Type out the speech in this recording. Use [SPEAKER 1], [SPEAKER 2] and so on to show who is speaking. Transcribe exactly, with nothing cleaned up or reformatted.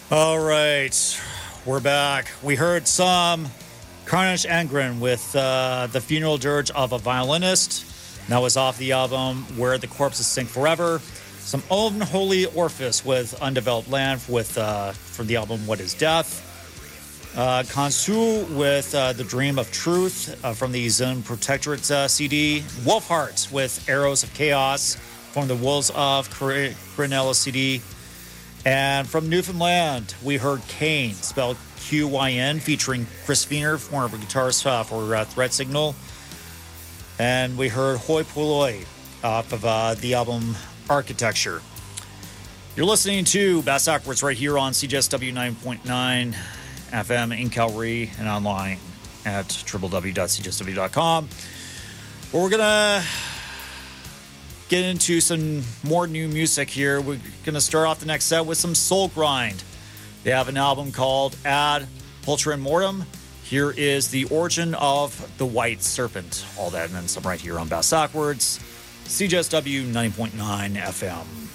[SPEAKER 1] All right, we're back. We heard some Carnage Angren with uh, The Funeral Dirge of a Violinist. That was off the album Where the Corpses Sing Forever. Some Unholy Orpheus with Undeveloped Land with uh, from the album What is Death. Uh, Kansu with uh, The Dream of Truth uh, from the Zone Protectorate uh, C D. Wolfheart with Arrows of Chaos from the Wolves of Corinella C D. And from Newfoundland, we heard Kane, spelled Q Y N, featuring Chris Feener, former guitarist uh, for uh, Threat Signal. And we heard Hoi Polloi off of uh, the album Architecture. You're listening to Bass Backwards right here on C J S W nine point nine F M in Calgary and online at w w w dot c j s w dot com. Well, we're going to get into some more new music here. We're going to start off the next set with some Soul Grind. They have an album called Ad Pulchra Mortem. Here is The Origin of the White Serpent. All that and then some right here on Bass Backwards, C J S W ninety point nine F M.